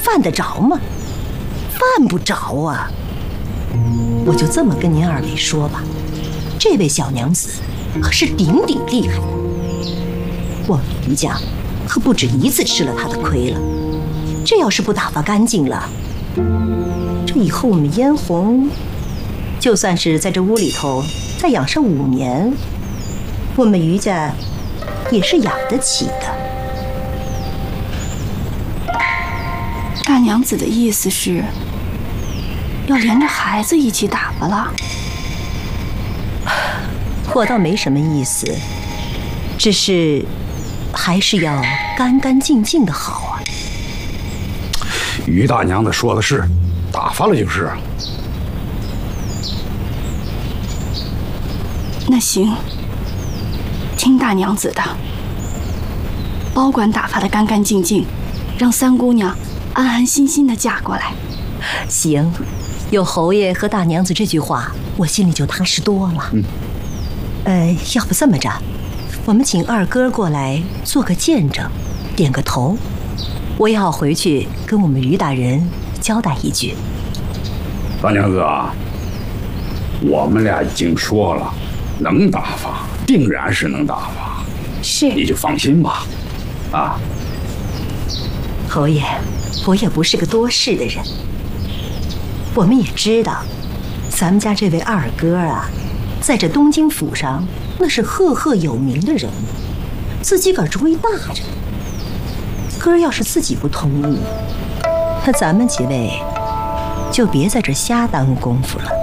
犯得着吗？犯不着啊。我就这么跟您二位说吧，这位小娘子可是顶厉害的，我们余家可不止一次吃了她的亏了。这要是不打发干净了，这以后我们嫣红就算是在这屋里头再养上5年，我们余家也是养得起的。 大娘子的意思是要连着孩子一起打发了？ 我倒没什么意思，只是还是要干干净净的好啊。 于大娘子说的是，打发了就是。 那行，听大娘子的，保管打发的干干净净，让三姑娘安安心心的嫁过来。 行，有侯爷和大娘子这句话，我心里就踏实多了。要不这么着，我们请二哥过来做个见证，点个头，我也好回去跟我们于大人交代一句。 大娘子啊，我们俩已经说了，能打发，定然是能打发， 是， 你就放心吧。啊， 侯爷，我也不是个多事的人，我们也知道，咱们家这位二哥啊，在这东京府上那是赫赫有名的人物，自己个儿主意大着。哥儿要是自己不同意，那咱们几位就别在这瞎耽误功夫了。